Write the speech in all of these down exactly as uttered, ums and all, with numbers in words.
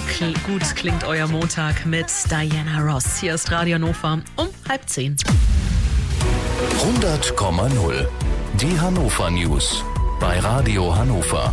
kl- gut klingt euer Montag mit Diana Ross. Hier ist Radio Hannover um halb zehn. hundert Komma null. Die Hannover News bei Radio Hannover.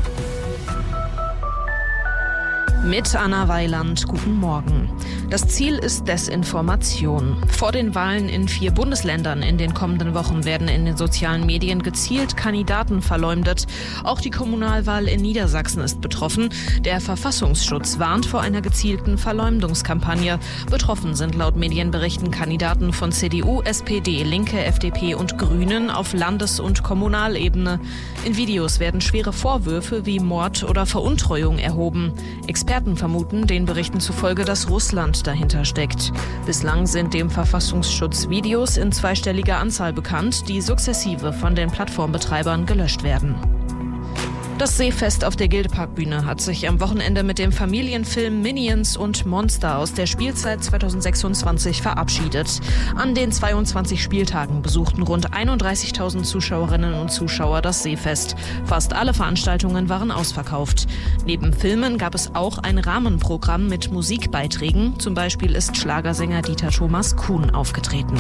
Mit Anna Weiland, guten Morgen. Das Ziel ist Desinformation. Vor den Wahlen in vier Bundesländern in den kommenden Wochen werden in den sozialen Medien gezielt Kandidaten verleumdet. Auch die Kommunalwahl in Niedersachsen ist betroffen. Der Verfassungsschutz warnt vor einer gezielten Verleumdungskampagne. Betroffen sind laut Medienberichten Kandidaten von C D U, S P D, Linke, F D P und Grünen auf Landes- und Kommunalebene. In Videos werden schwere Vorwürfe wie Mord oder Veruntreuung erhoben. Experten vermuten den Berichten zufolge, dass Russland dahinter steckt. Bislang sind dem Verfassungsschutz Videos in zweistelliger Anzahl bekannt, die sukzessive von den Plattformbetreibern gelöscht werden. Das Seefest auf der Gildeparkbühne hat sich am Wochenende mit dem Familienfilm Minions und Monster aus der Spielzeit zweitausendsechsundzwanzig verabschiedet. An den zweiundzwanzig Spieltagen besuchten rund einunddreißigtausend Zuschauerinnen und Zuschauer das Seefest. Fast alle Veranstaltungen waren ausverkauft. Neben Filmen gab es auch ein Rahmenprogramm mit Musikbeiträgen. Zum Beispiel ist Schlagersänger Dieter Thomas Kuhn aufgetreten.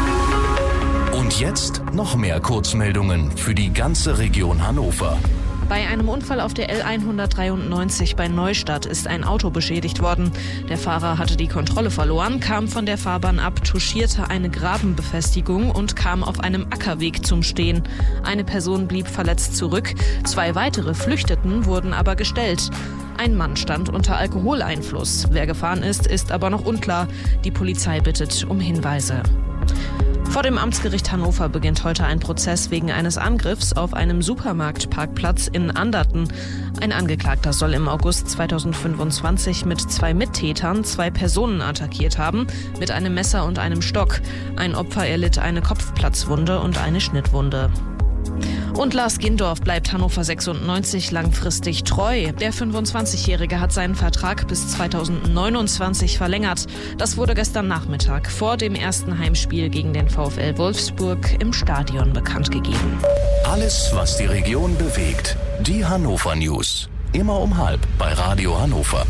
Und jetzt noch mehr Kurzmeldungen für die ganze Region Hannover. Bei einem Unfall auf der L hundertdreiundneunzig bei Neustadt ist ein Auto beschädigt worden. Der Fahrer hatte die Kontrolle verloren, kam von der Fahrbahn ab, touchierte eine Grabenbefestigung und kam auf einem Ackerweg zum Stehen. Eine Person blieb verletzt zurück, zwei weitere flüchteten, wurden aber gestellt. Ein Mann stand unter Alkoholeinfluss. Wer gefahren ist, ist aber noch unklar. Die Polizei bittet um Hinweise. Vor dem Amtsgericht Hannover beginnt heute ein Prozess wegen eines Angriffs auf einem Supermarktparkplatz in Anderten. Ein Angeklagter soll im August zweitausendfünfundzwanzig mit zwei Mittätern zwei Personen attackiert haben, mit einem Messer und einem Stock. Ein Opfer erlitt eine Kopfplatzwunde und eine Schnittwunde. Und Lars Gindorf bleibt Hannover sechsundneunzig langfristig treu. Der fünfundzwanzigjährige hat seinen Vertrag bis zweitausendneunundzwanzig verlängert. Das wurde gestern Nachmittag vor dem ersten Heimspiel gegen den VfL Wolfsburg im Stadion bekannt gegeben. Alles, was die Region bewegt. Die Hannover News. Immer um halb bei Radio Hannover.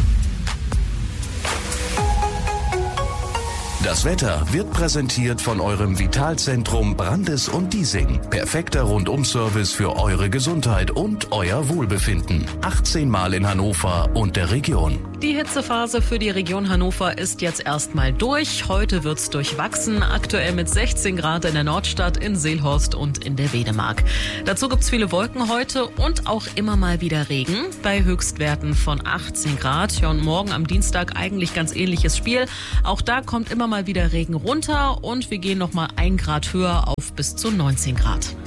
Das Wetter wird präsentiert von eurem Vitalzentrum Brandes und Diesing. Perfekter Rundum-Service für eure Gesundheit und euer Wohlbefinden. achtzehn Mal in Hannover und der Region. Die Hitzephase für die Region Hannover ist jetzt erstmal durch. Heute wird's durchwachsen, aktuell mit sechzehn Grad in der Nordstadt, in Seelhorst und in der Wedemark. Dazu gibt's viele Wolken heute und auch immer mal wieder Regen bei Höchstwerten von achtzehn Grad. Ja, und morgen am Dienstag eigentlich ganz ähnliches Spiel. Auch da kommt immer mal wieder Regen runter und wir gehen noch mal ein Grad höher auf bis zu neunzehn Grad.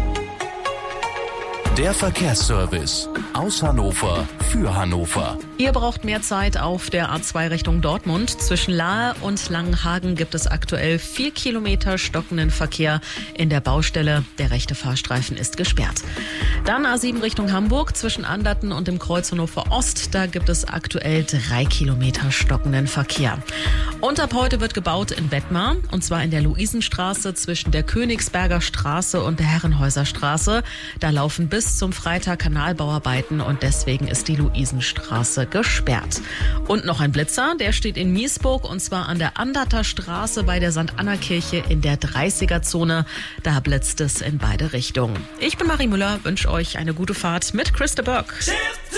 Der Verkehrsservice aus Hannover für Hannover. Ihr braucht mehr Zeit auf der A zwei Richtung Dortmund. Zwischen Lahe und Langenhagen gibt es aktuell vier Kilometer stockenden Verkehr in der Baustelle. Der rechte Fahrstreifen ist gesperrt. Dann A sieben Richtung Hamburg zwischen Anderten und dem Kreuz Hannover Ost. Da gibt es aktuell drei Kilometer stockenden Verkehr. Und ab heute wird gebaut in Wettmar, und zwar in der Luisenstraße zwischen der Königsberger Straße und der Herrenhäuser Straße. Da laufen bis zum Freitag Kanalbauarbeiten und deswegen ist die Luisenstraße gesperrt. Und noch ein Blitzer, der steht in Miesburg, und zwar an der Anderter Straße bei der Sankt Anna Kirche in der dreißiger Zone. Da blitzt es in beide Richtungen. Ich bin Marie Müller, wünsche euch eine gute Fahrt mit Christa Burke.